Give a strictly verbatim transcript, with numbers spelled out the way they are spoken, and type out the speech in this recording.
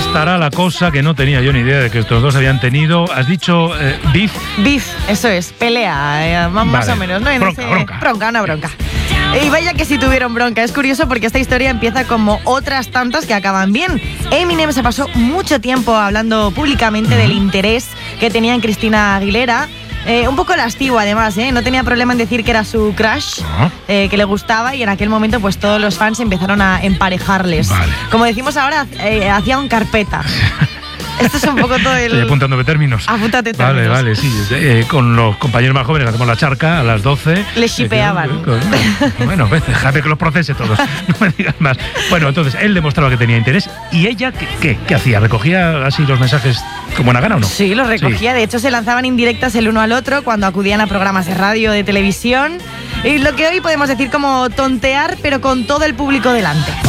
estará la cosa que no tenía yo ni idea de que estos dos habían tenido. Has dicho eh, beef. Beef, eso es, pelea, eh, más vale. o menos, ¿no? En bronca, ese... bronca. Bronca, una bronca. Y vaya que sí tuvieron bronca. Es curioso porque esta historia empieza como otras tantas que acaban bien. Eminem se pasó mucho tiempo hablando públicamente del interés que tenía en Cristina Aguilera. Eh, un poco lascivo además, ¿eh? No tenía problema en decir que era su crush, eh, que le gustaba, y en aquel momento pues todos los fans empezaron a emparejarles. Vale. Como decimos ahora, eh, hacía un carpeta. Esto es un poco todo el... Estoy apuntándome términos. Apúntate términos. Vale, vale, sí. Eh, con los compañeros más jóvenes hacemos la charca a las doce. Les shipeaban. Eh, bueno, pues, déjame que los procese todos. No me digas más. Bueno, entonces él demostraba que tenía interés. ¿Y ella qué, qué, qué hacía? ¿Recogía así los mensajes como buena gana o no? Sí, los recogía. Sí. De hecho, se lanzaban indirectas el uno al otro cuando acudían a programas de radio, de televisión. Y lo que hoy podemos decir como tontear, pero con todo el público delante.